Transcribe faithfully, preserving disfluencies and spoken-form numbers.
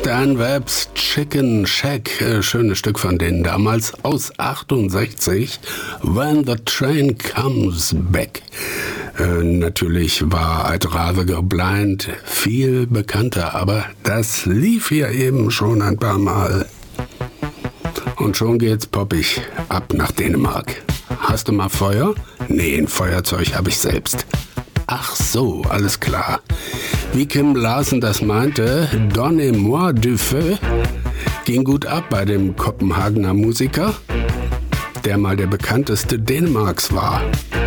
Stan Webbs Chicken Shack, äh, schönes Stück von denen damals, aus achtundsechzig, When the Train Comes Back. Äh, natürlich war I'd Rather Go Blind viel bekannter, aber das lief hier eben schon ein paar Mal. Und schon geht's poppig ab nach Dänemark. Hast du mal Feuer? Nee, ein Feuerzeug habe ich selbst. Ach so, alles klar. Wie Kim Larsen das meinte, Donnez-moi du feu, ging gut ab bei dem Kopenhagener Musiker, der mal der bekannteste Dänemarks war.